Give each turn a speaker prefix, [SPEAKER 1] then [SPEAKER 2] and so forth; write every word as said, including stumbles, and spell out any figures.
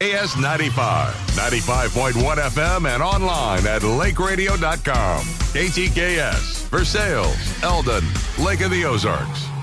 [SPEAKER 1] K S ninety-five, ninety-five point one F M, and online at lake radio dot com. K T K S, Versailles, Eldon, Lake of the Ozarks.